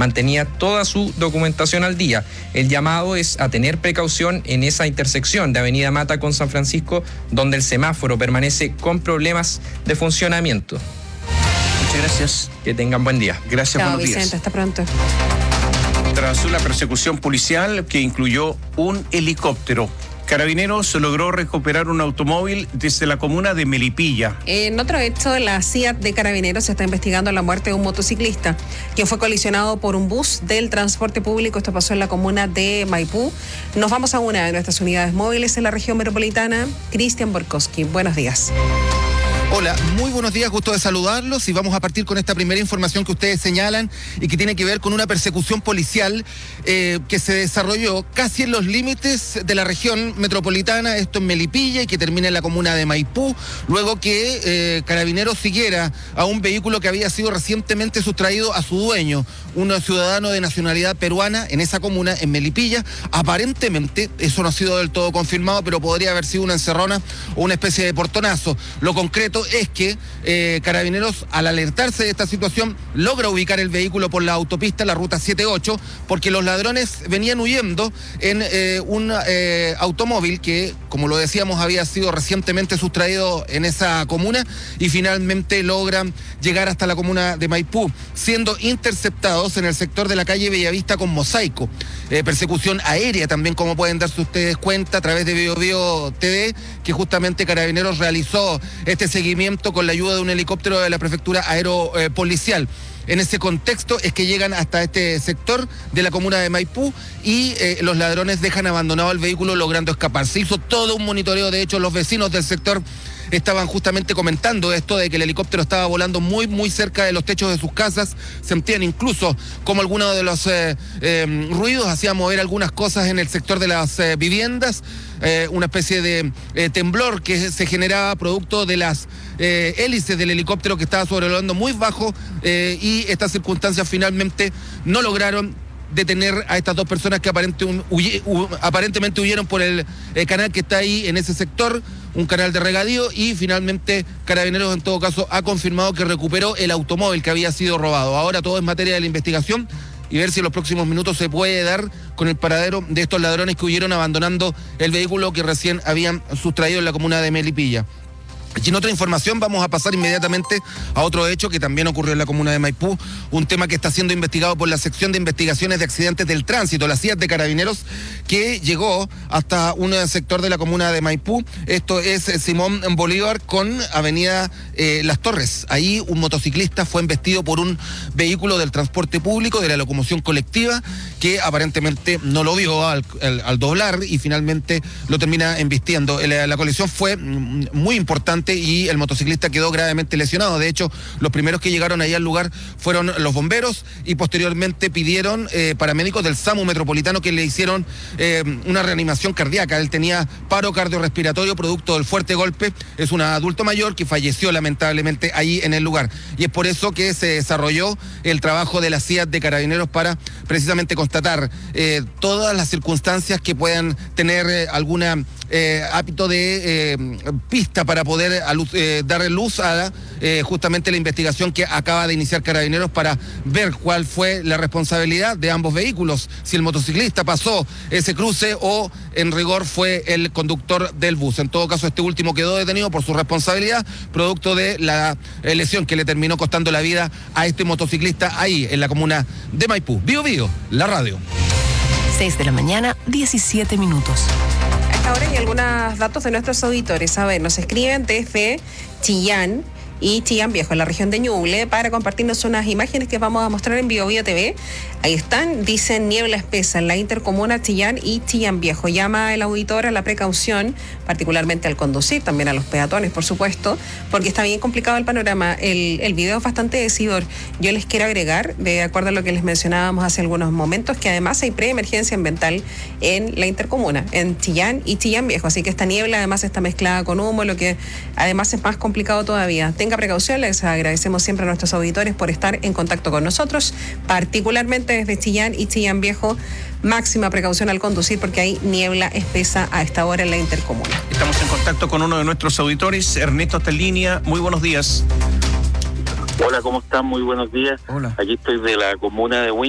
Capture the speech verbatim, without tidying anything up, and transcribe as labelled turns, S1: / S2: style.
S1: mantenía toda su documentación al día. El llamado es a tener precaución en esa intersección de Avenida Mata con San Francisco, donde el semáforo permanece con problemas de funcionamiento.
S2: Muchas gracias.
S1: Que tengan buen día.
S2: Gracias,
S3: Chao,
S2: buenos días.
S3: Vicente, hasta pronto.
S2: Tras una persecución policial que incluyó un helicóptero, Carabineros logró recuperar un automóvil desde la comuna de Melipilla.
S3: En otro hecho, la C I A T de Carabineros está investigando la muerte de un motociclista, quien fue colisionado por un bus del transporte público. Esto pasó en la comuna de Maipú. Nos vamos a una de nuestras unidades móviles en la región metropolitana. Cristian Borkowski, buenos días.
S4: Hola, muy buenos días, gusto de saludarlos y vamos a partir con esta primera información que ustedes señalan y que tiene que ver con una persecución policial eh, que se desarrolló casi en los límites de la región metropolitana, esto en Melipilla, y que termina en la comuna de Maipú, luego que eh, Carabineros siguiera a un vehículo que había sido recientemente sustraído a su dueño, un ciudadano de nacionalidad peruana en esa comuna, en Melipilla. Aparentemente, eso no ha sido del todo confirmado, pero podría haber sido una encerrona o una especie de portonazo. Lo concreto es que eh, Carabineros, al alertarse de esta situación, logra ubicar el vehículo por la autopista, la ruta siete ocho, porque los ladrones venían huyendo en eh, un eh, automóvil que, como lo decíamos, había sido recientemente sustraído en esa comuna y finalmente logran llegar hasta la comuna de Maipú, siendo interceptados en el sector de la calle Bellavista con Mosaico. Eh, persecución aérea también, como pueden darse ustedes cuenta, a través de Bio Bio T V, que justamente Carabineros realizó este seguimiento con la ayuda de un helicóptero de la prefectura aeropolicial. En ese contexto es que llegan hasta este sector de la comuna de Maipú y eh, los ladrones dejan abandonado el vehículo logrando escapar. Se hizo todo un monitoreo, de hecho los vecinos del sector estaban justamente comentando esto de que el helicóptero estaba volando muy, muy cerca de los techos de sus casas. Sentían incluso como algunos de los eh, eh, ruidos hacían mover algunas cosas en el sector de las eh, viviendas. Eh, una especie de eh, temblor que se generaba producto de las eh, hélices del helicóptero que estaba sobrevolando muy bajo eh, y estas circunstancias finalmente no lograron detener a estas dos personas que aparente un, huye, hu, aparentemente huyeron por el eh, canal que está ahí en ese sector, un canal de regadío, y finalmente Carabineros en todo caso ha confirmado que recuperó el automóvil que había sido robado. Ahora todo es materia de la investigación y ver si en los próximos minutos se puede dar con el paradero de estos ladrones que huyeron abandonando el vehículo que recién habían sustraído en la comuna de Melipilla. Y en otra información vamos a pasar inmediatamente a otro hecho que también ocurrió en la comuna de Maipú, un tema que está siendo investigado por la sección de investigaciones de accidentes del tránsito, la C I A T de Carabineros, que llegó hasta un sector de la comuna de Maipú. Esto es Simón Bolívar con avenida eh, Las Torres. Ahí un motociclista fue embestido por un vehículo del transporte público, de la locomoción colectiva, que aparentemente no lo vio al, al, al doblar y finalmente lo termina embistiendo. La, la colisión fue muy importante y el motociclista quedó gravemente lesionado. De hecho, los primeros que llegaron ahí al lugar fueron los bomberos y posteriormente pidieron eh, paramédicos del SAMU Metropolitano que le hicieron eh, una reanimación cardíaca. Él tenía paro cardiorrespiratorio producto del fuerte golpe. Es un adulto mayor que falleció lamentablemente ahí en el lugar. Y es por eso que se desarrolló el trabajo de la C I A T de Carabineros para precisamente constatar eh, todas las circunstancias que puedan tener eh, alguna eh, hábito de eh, pista para poder a luz, eh, darle luz a eh, justamente la investigación que acaba de iniciar Carabineros para ver cuál fue la responsabilidad de ambos vehículos, si el motociclista pasó ese cruce o en rigor fue el conductor del bus. En todo caso, este último quedó detenido por su responsabilidad, producto de la eh, lesión que le terminó costando la vida a este motociclista ahí en la comuna de Maipú. Bio Bio, la radio.
S5: seis de la mañana, diecisiete minutos.
S3: Ahora hay algunos datos de nuestros auditores. A ver, nos escriben desde Chillán y Chillán Viejo, en la región de Ñuble, para compartirnos unas imágenes que vamos a mostrar en Bio Bio T V. Ahí están, dicen niebla espesa en la intercomuna Chillán y Chillán Viejo. Llama el auditor a la precaución, particularmente al conducir, también a los peatones, por supuesto, porque está bien complicado el panorama. El, el video es bastante decidor. Yo les quiero agregar, de acuerdo a lo que les mencionábamos hace algunos momentos, que además hay preemergencia ambiental en la intercomuna, en Chillán y Chillán Viejo. Así que esta niebla además está mezclada con humo, lo que además es más complicado todavía. Tenga precaución, les agradecemos siempre a nuestros auditores por estar en contacto con nosotros, particularmente desde Chillán y Chillán Viejo. Máxima precaución al conducir porque hay niebla espesa a esta hora en la intercomuna.
S2: Estamos en contacto con uno de nuestros auditores, Ernesto, está en línea. Muy buenos días.
S6: Hola, ¿cómo están? Muy buenos días.
S2: Hola.
S6: Aquí estoy de la comuna de Win.